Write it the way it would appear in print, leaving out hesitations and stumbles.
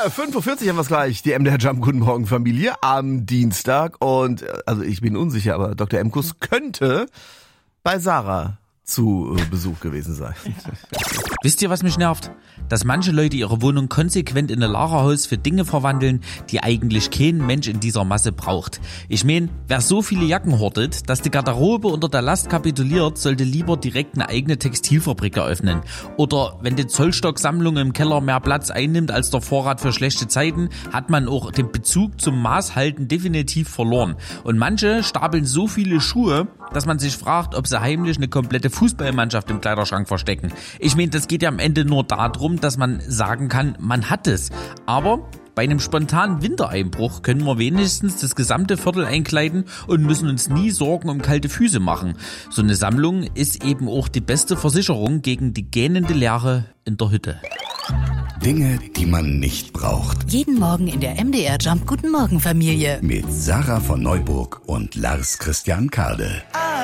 5:40 Uhr haben wir es gleich. Die MDR Jump Guten Morgen Familie am Dienstag. Und also ich bin unsicher, aber Dr. Emkus könnte bei Sarah zu Besuch gewesen sein. Wisst ihr, was mich nervt? Dass manche Leute ihre Wohnung konsequent in ein Lagerhaus für Dinge verwandeln, die eigentlich kein Mensch in dieser Masse braucht. Ich meine, wer so viele Jacken hortet, dass die Garderobe unter der Last kapituliert, sollte lieber direkt eine eigene Textilfabrik eröffnen. Oder wenn die Zollstocksammlung im Keller mehr Platz einnimmt als der Vorrat für schlechte Zeiten, hat man auch den Bezug zum Maßhalten definitiv verloren. Und manche stapeln so viele Schuhe, dass man sich fragt, ob sie heimlich eine komplette Fußballmannschaft im Kleiderschrank verstecken. Ich meine, das geht ja am Ende nur darum, dass man sagen kann, man hat es. Aber bei einem spontanen Wintereinbruch können wir wenigstens das gesamte Viertel einkleiden und müssen uns nie Sorgen um kalte Füße machen. So eine Sammlung ist eben auch die beste Versicherung gegen die gähnende Leere in der Hütte. Dinge, die man nicht braucht. Jeden Morgen in der MDR Jump Guten Morgen Familie. Mit Sarah von Neuburg und Lars Christian Kade.